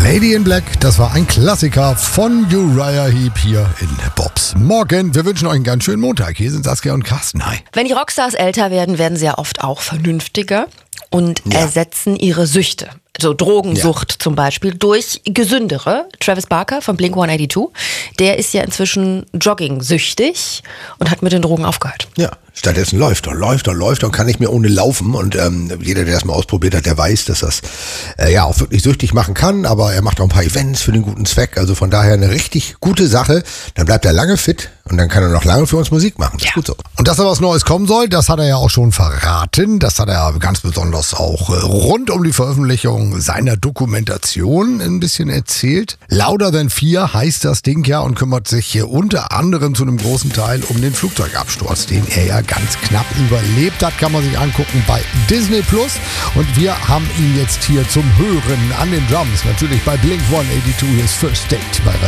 Lady in Black, das war ein Klassiker von Uriah Heep hier in Bobs Morgen. Wir wünschen euch einen ganz schönen Montag. Hier sind Saskia und Carsten. Hi. Wenn die Rockstars älter werden, werden sie ja oft auch vernünftiger und ersetzen ihre Süchte. So Drogensucht zum Beispiel durch gesündere. Travis Barker von Blink-182, der ist ja inzwischen jogging-süchtig und hat mit den Drogen aufgehört. Ja, stattdessen läuft und kann nicht mehr ohne laufen. Und jeder, der das mal ausprobiert hat, der weiß, dass das auch wirklich süchtig machen kann. Aber er macht auch ein paar Events für den guten Zweck. Also von daher eine richtig gute Sache. Dann bleibt er lange fit und dann kann er noch lange für uns Musik machen. Das ist gut so. Und dass da was Neues kommen soll, das hat er ja auch schon verraten. Das hat er ganz besonders auch rund um die Veröffentlichung seiner Dokumentation ein bisschen erzählt. Louder Than Fear heißt das Ding ja und kümmert sich hier unter anderem zu einem großen Teil um den Flugzeugabsturz, den er ja ganz knapp überlebt hat. Kann man sich angucken bei Disney Plus. Und wir haben ihn jetzt hier zum Hören an den Drums. Natürlich bei Blink-182, hier ist First Date bei